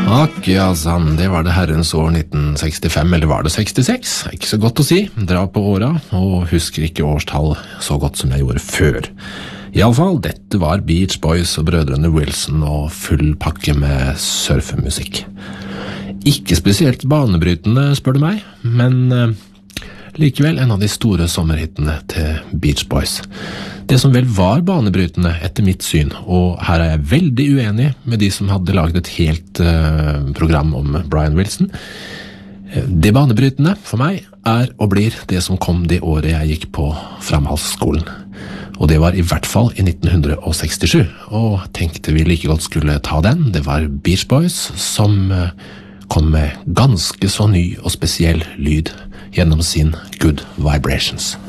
Akk, ja sann, det var det herrens år 1965, eller var det 66? Ikke så godt å si, dra på åra, og husker ikke årstall så godt som jeg gjorde før. I alle fall, dette var Beach Boys og brødrene Wilson og full pakke med surfemusikk. Ikke spesielt banebrytende, spør du meg, men likevel en av de store sommerhittene til Beach Boys. Det som vel var banebrytende etter mitt syn, og her er jeg veldig uenig med de som hadde laget et helt program om Brian Wilson. Det banebrytende for meg er og blir det som kom det året jeg gikk på framhaldsskolen. Og det var i hvert fall i 1967, og tenkte vi like godt skulle ta den. Det var Beach Boys som kom med ganske så ny og spesiell lyd gjennom sin Good Vibrations.